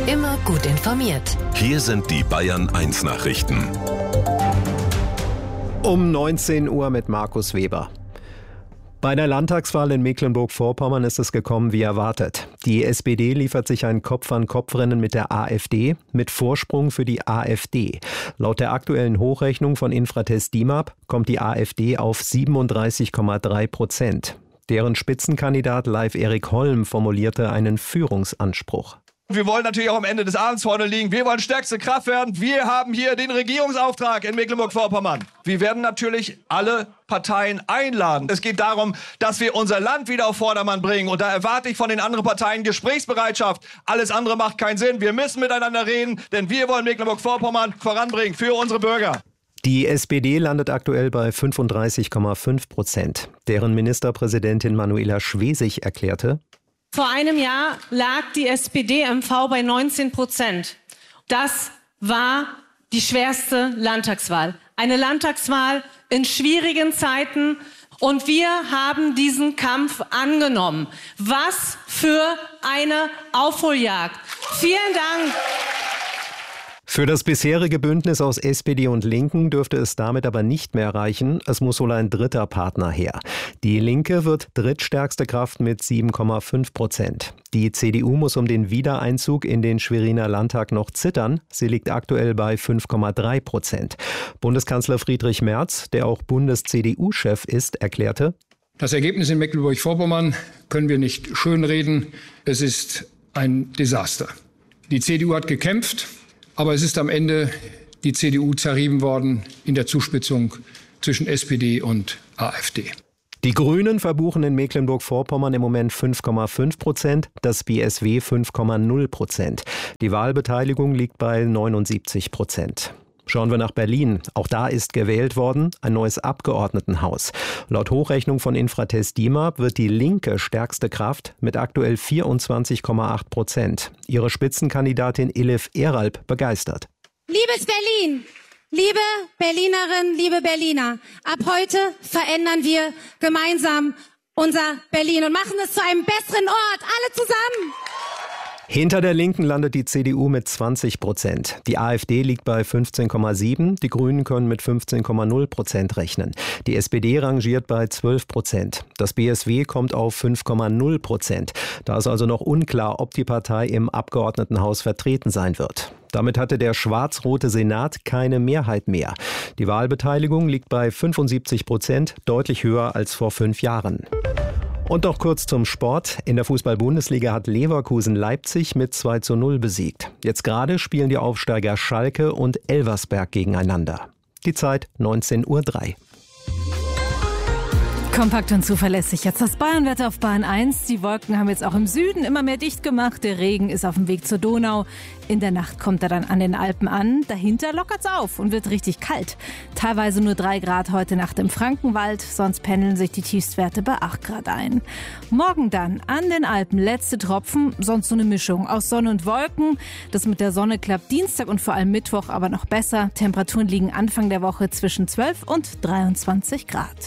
Immer gut informiert. Hier sind die Bayern 1 Nachrichten. Um 19 Uhr mit Markus Weber. Bei der Landtagswahl in Mecklenburg-Vorpommern ist es gekommen wie erwartet. Die SPD liefert sich ein Kopf-an-Kopf-Rennen mit der AfD, mit Vorsprung für die AfD. Laut der aktuellen Hochrechnung von Infratest DIMAP kommt die AfD auf 37,3%. Deren Spitzenkandidat Leif Erik Holm formulierte einen Führungsanspruch. Wir wollen natürlich auch am Ende des Abends vorne liegen. Wir wollen stärkste Kraft werden. Wir haben hier den Regierungsauftrag in Mecklenburg-Vorpommern. Wir werden natürlich alle Parteien einladen. Es geht darum, dass wir unser Land wieder auf Vordermann bringen. Und da erwarte ich von den anderen Parteien Gesprächsbereitschaft. Alles andere macht keinen Sinn. Wir müssen miteinander reden, denn wir wollen Mecklenburg-Vorpommern voranbringen für unsere Bürger. Die SPD landet aktuell bei 35,5%. Deren Ministerpräsidentin Manuela Schwesig erklärte: Vor einem Jahr lag die SPD-MV bei 19%. Das war die schwerste Landtagswahl. Eine Landtagswahl in schwierigen Zeiten. Und wir haben diesen Kampf angenommen. Was für eine Aufholjagd. Vielen Dank. Für das bisherige Bündnis aus SPD und Linken dürfte es damit aber nicht mehr reichen. Es muss wohl ein dritter Partner her. Die Linke wird drittstärkste Kraft mit 7,5%. Die CDU muss um den Wiedereinzug in den Schweriner Landtag noch zittern. Sie liegt aktuell bei 5,3%. Bundeskanzler Friedrich Merz, der auch Bundes-CDU-Chef ist, erklärte: Das Ergebnis in Mecklenburg-Vorpommern können wir nicht schönreden. Es ist ein Desaster. Die CDU hat gekämpft. Aber es ist am Ende die CDU zerrieben worden in der Zuspitzung zwischen SPD und AfD. Die Grünen verbuchen in Mecklenburg-Vorpommern im Moment 5,5%, das BSW 5,0%. Die Wahlbeteiligung liegt bei 79%. Schauen wir nach Berlin. Auch da ist gewählt worden, ein neues Abgeordnetenhaus. Laut Hochrechnung von Infratest DIMAP wird die Linke stärkste Kraft mit aktuell 24,8%. Ihre Spitzenkandidatin Elif Eralp begeistert. Liebes Berlin, liebe Berlinerinnen, liebe Berliner, ab heute verändern wir gemeinsam unser Berlin und machen es zu einem besseren Ort, alle zusammen. Hinter der Linken landet die CDU mit 20%. Die AfD liegt bei 15,7%. Die Grünen können mit 15,0% rechnen. Die SPD rangiert bei 12%. Das BSW kommt auf 5,0%. Da ist also noch unklar, ob die Partei im Abgeordnetenhaus vertreten sein wird. Damit hatte der schwarz-rote Senat keine Mehrheit mehr. Die Wahlbeteiligung liegt bei 75%, deutlich höher als vor 5 Jahren. Und noch kurz zum Sport. In der Fußball-Bundesliga hat Leverkusen Leipzig mit 2:0 besiegt. Jetzt gerade spielen die Aufsteiger Schalke und Elversberg gegeneinander. Die Zeit 19:03 Uhr. Kompakt und zuverlässig. Jetzt das Bayernwetter auf Bahn 1. Die Wolken haben jetzt auch im Süden immer mehr dicht gemacht. Der Regen ist auf dem Weg zur Donau. In der Nacht kommt er dann an den Alpen an. Dahinter lockert's auf und wird richtig kalt. Teilweise nur 3 Grad heute Nacht im Frankenwald. Sonst pendeln sich die Tiefstwerte bei 8 Grad ein. Morgen dann an den Alpen letzte Tropfen. Sonst so eine Mischung aus Sonne und Wolken. Das mit der Sonne klappt Dienstag und vor allem Mittwoch aber noch besser. Temperaturen liegen Anfang der Woche zwischen 12 und 23 Grad.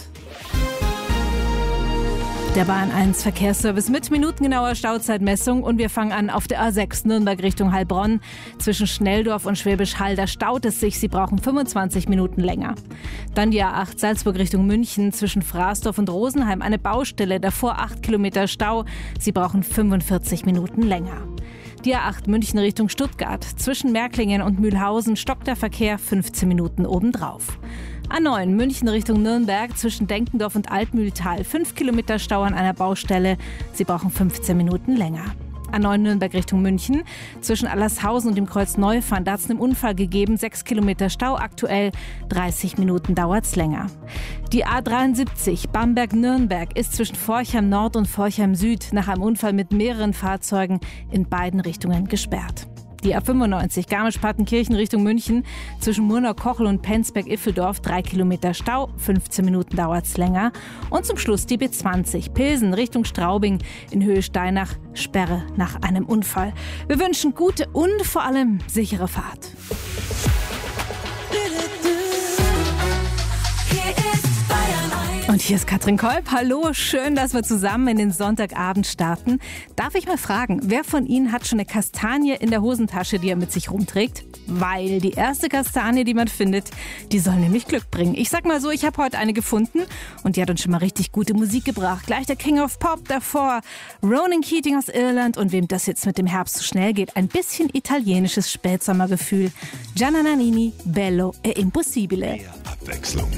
Der Bahn 1 Verkehrsservice mit minutengenauer Stauzeitmessung und wir fangen an auf der A6 Nürnberg Richtung Heilbronn. Zwischen Schnelldorf und Schwäbisch Hall, da staut es sich, Sie brauchen 25 Minuten länger. Dann die A8 Salzburg Richtung München, zwischen Fraßdorf und Rosenheim eine Baustelle, davor 8 Kilometer Stau, Sie brauchen 45 Minuten länger. Die A8 München Richtung Stuttgart, zwischen Märklingen und Mühlhausen stockt der Verkehr 15 Minuten obendrauf. A9 München Richtung Nürnberg, zwischen Denkendorf und Altmühltal 5 Kilometer Stau an einer Baustelle. Sie brauchen 15 Minuten länger. A9 Nürnberg Richtung München, zwischen Allershausen und dem Kreuz Neufahren, da hat es einen Unfall gegeben, 6 Kilometer Stau aktuell, 30 Minuten dauert's länger. Die A73 Bamberg-Nürnberg ist zwischen Forchheim Nord und Forchheim Süd nach einem Unfall mit mehreren Fahrzeugen in beiden Richtungen gesperrt. Die A95 Garmisch-Partenkirchen Richtung München, zwischen Murnau-Kochel und Penzberg-Iffeldorf 3 Kilometer Stau, 15 Minuten dauert's länger. Und zum Schluss die B20 Pilsen Richtung Straubing in Höhe Steinach, Sperre nach einem Unfall. Wir wünschen gute und vor allem sichere Fahrt. Und hier ist Katrin Kolb. Hallo, schön, dass wir zusammen in den Sonntagabend starten. Darf ich mal fragen, wer von Ihnen hat schon eine Kastanie in der Hosentasche, die er mit sich rumträgt? Weil die erste Kastanie, die man findet, die soll nämlich Glück bringen. Ich sag mal so, ich habe heute eine gefunden und die hat uns schon mal richtig gute Musik gebracht. Gleich der King of Pop davor, Ronan Keating aus Irland und wem das jetzt mit dem Herbst so schnell geht, ein bisschen italienisches Spätsommergefühl. Gianna Nannini, Bello e Impossibile. Abwechslung